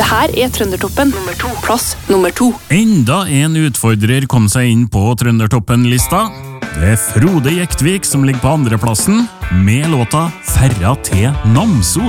Det her er Trøndertoppen nummer 2. Plass nummer 2. Enda en utfordrer kom seg inn på Trøndertoppen-lista. Det er Frode Jektvik som ligger på andreplassen, med låta Ferra til Namsos.